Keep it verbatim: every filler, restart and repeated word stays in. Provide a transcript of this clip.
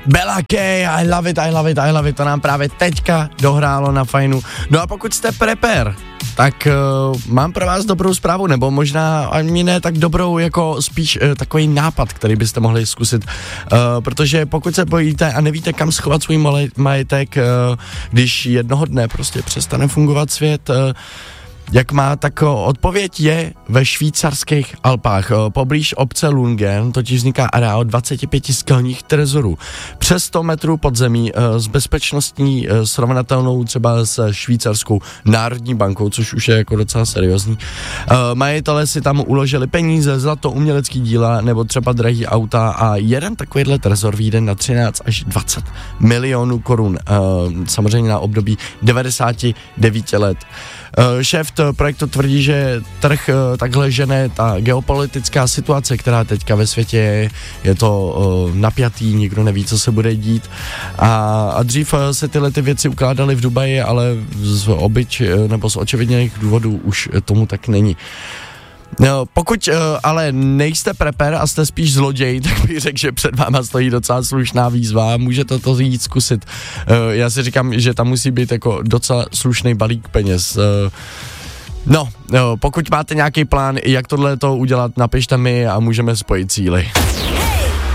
Bella K, I love it, I love it, I love it, to nám právě teďka dohrálo na Fajnu. No a pokud jste prepper, tak uh, mám pro vás dobrou zprávu, nebo možná ani ne tak dobrou, jako spíš uh, takový nápad, který byste mohli zkusit, uh, protože pokud se bojíte a nevíte, kam schovat svůj majetek, uh, když jednoho dne prostě přestane fungovat svět, uh, jak má, tak odpověď je ve švýcarských Alpách. Poblíž obce Lungen totiž vzniká areál dvacet pět skalních trezorů. Přes sto metrů pod zemí s bezpečnostní srovnatelnou třeba s švýcarskou národní bankou, což už je jako docela seriózní. Majitelé si tam uložili peníze, zlato, umělecký díla nebo třeba drahý auta a jeden takovýhle trezor vyjde na třináct až dvacet milionů korun. Samozřejmě na období devadesát devět let. Šéf projektu tvrdí, že trh takhle žene ta geopolitická situace, která teďka ve světě je, je to napjatý, nikdo neví, co se bude dít a, a dřív se tyhle ty věci ukládaly v Dubaji, ale z obyč nebo z očividněných důvodů už tomu tak není. No, pokud uh, ale nejste prepper a jste spíš zloděj, tak bych řekl, že před váma stojí docela slušná výzva, můžete to jít zkusit. Uh, já si říkám, že tam musí být jako docela slušný balík peněz. Uh, no, no, pokud máte nějaký plán, jak tohle to udělat, napište mi a můžeme spojit cíly.